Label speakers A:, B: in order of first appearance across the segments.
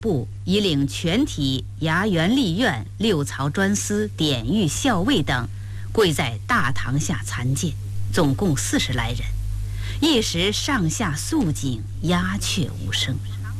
A: 部已领全体衙员吏院、六曹专司、典狱校尉等跪在大堂下参见，总共40来人。一时上下肃静，鸦雀无声。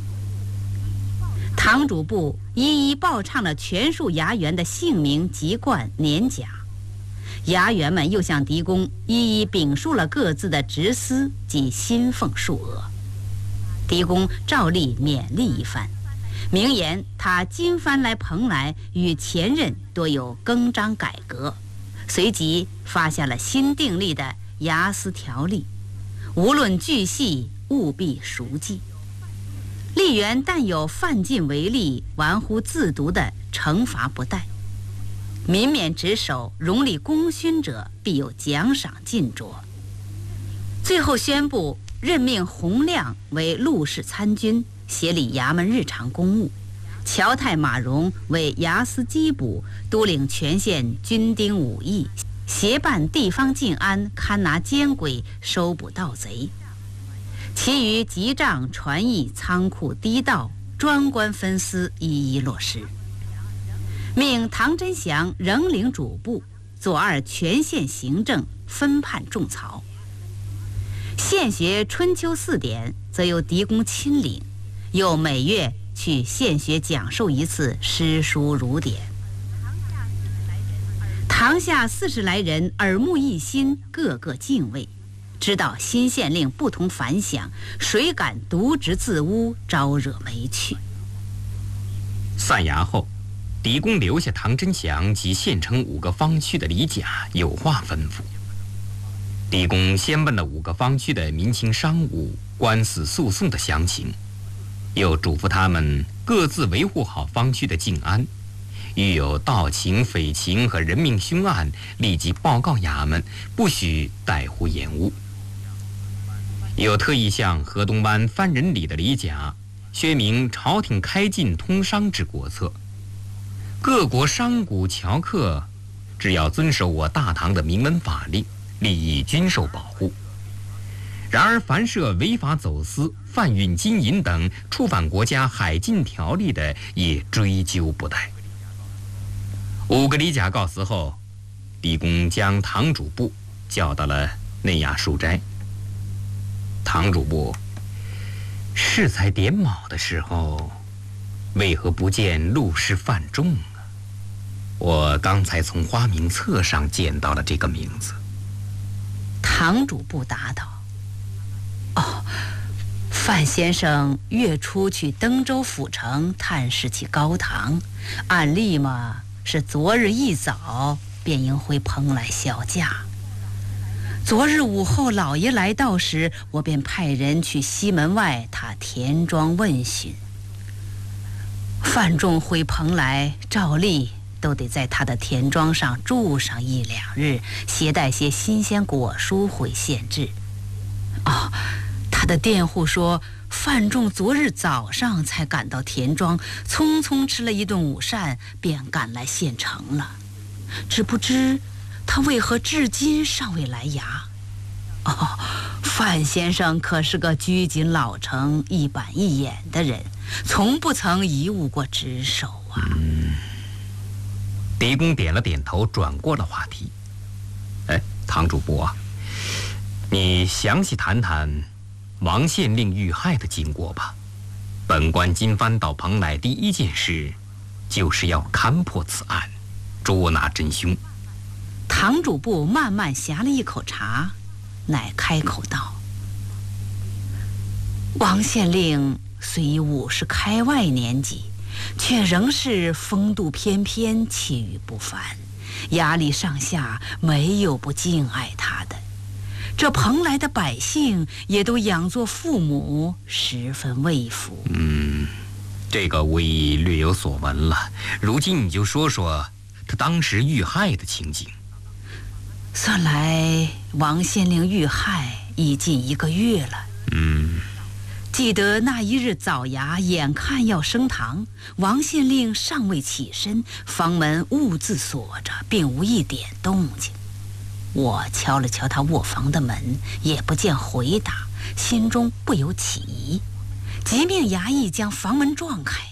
A: 堂主部一一报唱了全数衙员的姓名、籍贯、年甲。衙员们又向狄公一一禀述了各自的职司及薪俸数额。狄公照例勉励一番，明言他今番来蓬莱与前任多有更张改革，随即发下了新订立的衙司条例，无论巨细，务必熟记。吏员但有犯禁违例、玩忽自牍的，惩罚不贷；民免职守、容礼功勋者，必有奖赏尽着。最后宣布任命洪亮为陆氏参军，协理衙门日常公务；乔太、马荣为衙司缉捕，督领全县军丁武役，协办地方禁安，勘拿奸鬼，收捕盗贼。其余集账、传役、仓库、堤道专官分司一一落实。命唐真祥仍领主簿，左二全县行政，分判种草。县学春秋4典则由狄公亲领，又每月去县学讲授一次诗书儒典。堂下40来人耳目一新，个个敬畏，知道新县令不同凡响，谁敢渎职自污，招惹霉趣。
B: 散衙后，狄公留下唐真祥及县城5个方区的李甲，有话吩咐。狄公先问了5个方区的民情商务、官司诉讼的详情，又嘱咐他们各自维护好方区的静安，遇有盗情、匪情和人命凶案，立即报告衙门，不许怠忽延误。有特意向河东湾番人里的李甲宣明朝廷开禁通商之国策，各国商贾樵客只要遵守我大唐的明文法令，利益均受保护。然而凡涉违法走私、贩运金银等触犯国家海禁条例的，也追究不贷。5个李甲告辞后，狄公将堂主簿叫到了内衙书斋。堂主簿，适才点卯的时候，为何不见陆氏范仲啊？我刚才从花名册上见到了这个名字。
A: 堂主簿答道：哦，范先生月初去登州府城探视其高堂，按例嘛是昨日一早便应回蓬莱销假。昨日午后老爷来到时，我便派人去西门外他田庄问询。范仲回蓬莱，照例都得在他的田庄上住上1、2日，携带些新鲜果蔬回县治。哦，他的佃户说，范仲昨日早上才赶到田庄，匆匆吃了一顿午膳，便赶来县城了。只不知他为何至今尚未来衙？哦，范先生可是个拘谨老成、一板一眼的人，从不曾贻误过职守啊。
B: 狄公点了点头，转过了话题。堂主簿啊，你详细谈谈王县令遇害的经过吧。本官今番到蓬莱，第一件事就是要勘破此案，捉拿真凶。
A: 堂主簿慢慢呷了一口茶，乃开口道：王县令虽已50开外年纪，却仍是风度翩翩，气宇不凡，衙里上下没有不敬爱他的。这蓬莱的百姓也都养作父母，十分畏服。
B: 这个我已略有所闻了。如今你就说说他当时遇害的情景。
A: 算来王县令遇害已近1个月了。记得那一日早衙眼看要升堂，王县令尚未起身，房门兀自锁着，并无一点动静。我敲了敲他卧房的门，也不见回答，心中不由起疑，即命衙役将房门撞开。